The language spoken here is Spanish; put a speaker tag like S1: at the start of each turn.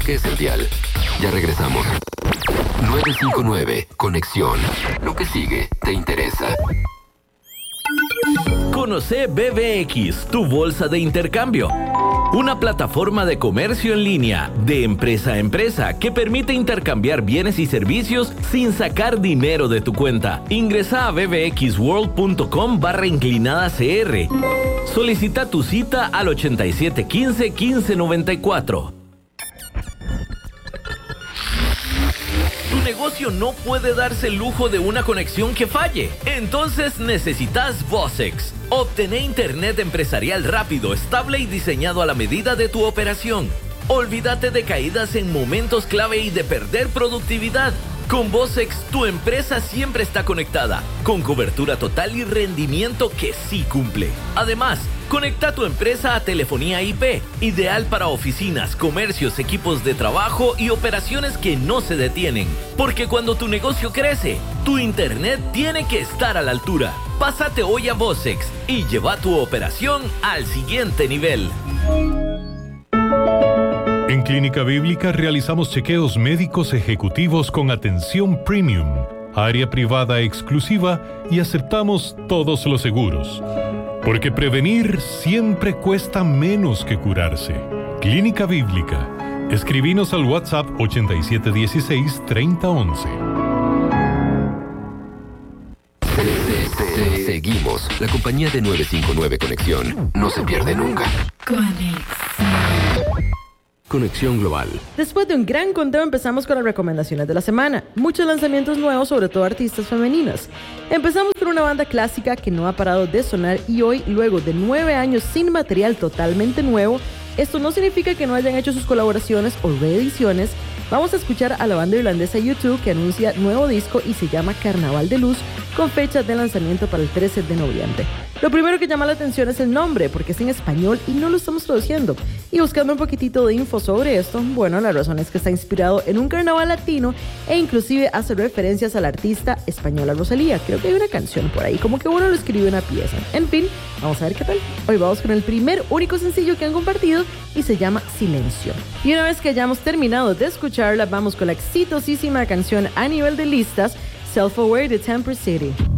S1: que es el dial. Ya regresamos. 959, conexión. Lo que sigue te interesa.
S2: Conoce BBX, tu bolsa de intercambio. Una plataforma de comercio en línea, de empresa a empresa, que permite intercambiar bienes y servicios sin sacar dinero de tu cuenta. Ingresa a bbxworld.com/inclinada-cr. Solicita tu cita al 8715-1594. Tu negocio no puede darse el lujo de una conexión que falle. Entonces necesitas Vosex. Obtené internet empresarial rápido, estable y diseñado a la medida de tu operación. Olvídate de caídas en momentos clave y de perder productividad. Con Vosex, tu empresa siempre está conectada, con cobertura total y rendimiento que sí cumple. Además, conecta tu empresa a telefonía IP, ideal para oficinas, comercios, equipos de trabajo y operaciones que no se detienen. Porque cuando tu negocio crece, tu internet tiene que estar a la altura. Pásate hoy a Vosex y lleva tu operación al siguiente nivel.
S3: En Clínica Bíblica realizamos chequeos médicos ejecutivos con atención premium, área privada exclusiva y aceptamos todos los seguros. Porque prevenir siempre cuesta menos que curarse. Clínica Bíblica. Escribinos al WhatsApp 8716-3011.
S1: Seguimos. La compañía de 959 Conexión no se pierde nunca. Conexión Global.
S4: Después de un gran conteo empezamos con las recomendaciones de la semana. Muchos lanzamientos nuevos, sobre todo artistas femeninas. Empezamos con una banda clásica que no ha parado de sonar y hoy, luego de 9 años sin material totalmente nuevo, esto no significa que no hayan hecho sus colaboraciones o reediciones. Vamos a escuchar a la banda irlandesa U2 que anuncia nuevo disco y se llama Carnaval de Luz, con fecha de lanzamiento para el 13 de noviembre. Lo primero que llama la atención es el nombre, porque es en español y no lo estamos traduciendo. Y buscando un poquitito de info sobre esto, bueno, la razón es que está inspirado en un carnaval latino e inclusive hace referencias a la artista española Rosalía. Creo que hay una canción por ahí, como que uno lo escribe una pieza. En fin, vamos a ver qué tal. Hoy vamos con el único sencillo que han compartido y se llama Silencio. Y una vez que hayamos terminado de escucharla, vamos con la exitosísima canción a nivel de listas, Self-Aware de Temper City.